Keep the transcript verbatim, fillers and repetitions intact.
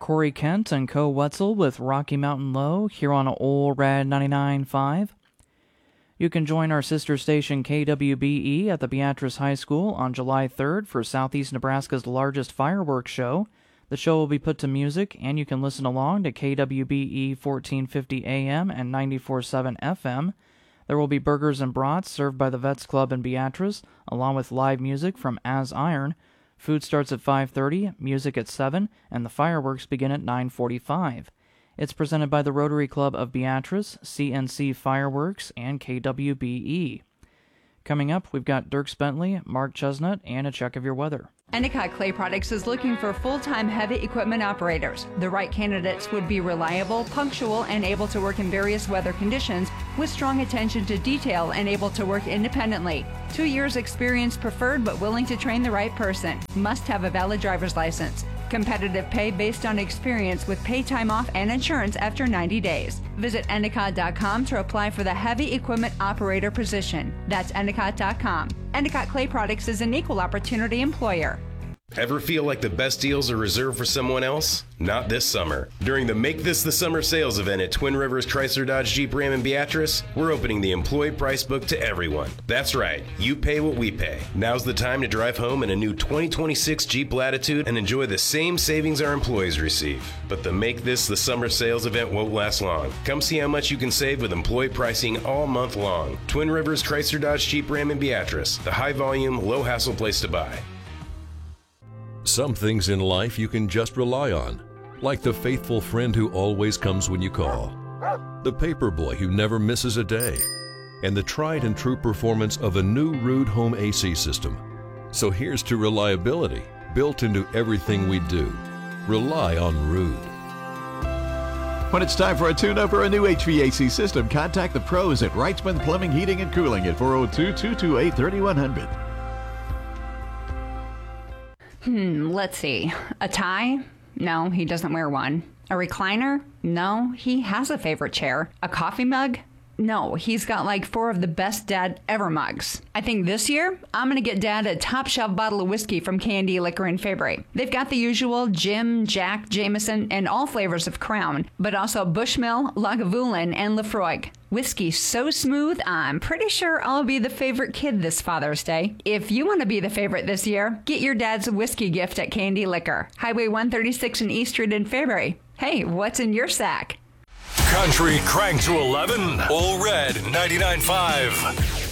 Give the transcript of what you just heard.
Corey Kent and Co. Wetzel with Rocky Mountain Low here on Ole Red ninety-nine point five. You can join our sister station K W B E at the Beatrice High School on July third for Southeast Nebraska's largest fireworks show. The show will be put to music, and you can listen along to K W B E fourteen fifty A M and ninety-four point seven F M. There will be burgers and brats served by the Vets Club in Beatrice, along with live music from As Iron. Food starts at five thirty, music at seven, and the fireworks begin at nine forty-five. It's presented by the Rotary Club of Beatrice, C N C Fireworks, and K W B E. Coming up, we've got Dirk Bentley, Mark Chestnut, and a check of your weather. Endicott Clay Products is looking for full-time heavy equipment operators. The right candidates would be reliable, punctual, and able to work in various weather conditions with strong attention to detail and able to work independently. Two years experience preferred, but willing to train the right person. Must have a valid driver's license. Competitive pay based on experience with pay time off and insurance after ninety days. Visit Endicott dot com to apply for the heavy equipment operator position. That's Endicott dot com. Endicott Clay Products is an equal opportunity employer. Ever feel like the best deals are reserved for someone else? Not this summer. During the Make This the Summer sales event at Twin Rivers Chrysler Dodge Jeep Ram in Beatrice, we're opening the employee price book to everyone. That's right, you pay what we pay. Now's the time to drive home in a new twenty twenty-six Jeep Latitude and enjoy the same savings our employees receive. But the Make This the Summer sales event won't last long. Come see how much you can save with employee pricing all month long. Twin Rivers Chrysler Dodge Jeep Ram in Beatrice, the high volume, low hassle place to buy. Some things in life you can just rely on, like the faithful friend who always comes when you call, the paper boy who never misses a day, and the tried and true performance of a new Ruud home A C system. So here's to reliability, built into everything we do. Rely on Ruud. When it's time for a tune-up or a new H V A C system, contact the pros at Wrightsman Plumbing, Heating, and Cooling at four oh two, two two eight, three one zero zero. Hmm, let's see. A tie? No, he doesn't wear one. A recliner? No, he has a favorite chair. A coffee mug? No, he's got like four of the best Dad ever mugs. I think this year, I'm going to get Dad a top shelf bottle of whiskey from K and D Liquor in February. They've got the usual Jim, Jack, Jameson, and all flavors of Crown, but also Bushmill, Lagavulin, and Lafroig. Whiskey so smooth, I'm pretty sure I'll be the favorite kid this Father's Day. If you want to be the favorite this year, get your dad's whiskey gift at K and D Liquor, Highway one thirty-six and East Street in February. Hey, what's in your sack? Country crank to eleven. Ole Red ninety-nine point five.